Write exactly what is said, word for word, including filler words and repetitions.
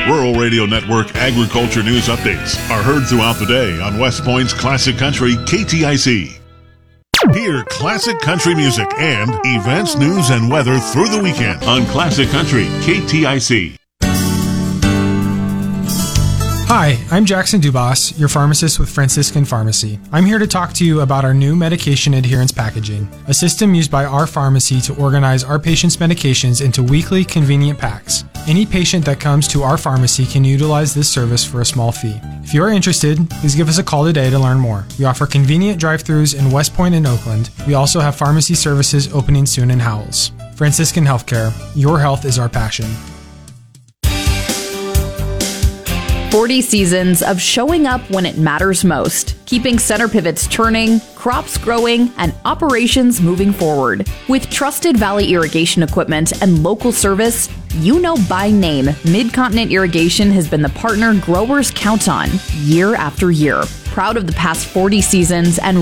Rural Radio Network agriculture news updates are heard throughout the day on West Point's Classic Country K T I C. Hear classic country music and events, news, and weather through the weekend on Classic Country K T I C. Hi, I'm Jackson Dubas, your pharmacist with Franciscan Pharmacy. I'm here to talk to you about our new medication adherence packaging, a system used by our pharmacy to organize our patients' medications into weekly convenient packs. Any patient that comes to our pharmacy can utilize this service for a small fee. If you are interested, please give us a call today to learn more. We offer convenient drive-thrus in West Point and Oakland. We also have pharmacy services opening soon in Howells. Franciscan Healthcare, your health is our passion. forty seasons of showing up when it matters most, keeping center pivots turning, crops growing, and operations moving forward. With trusted Valley irrigation equipment and local service, you know by name, Mid-Continent Irrigation has been the partner growers count on year after year. Proud of the past forty seasons and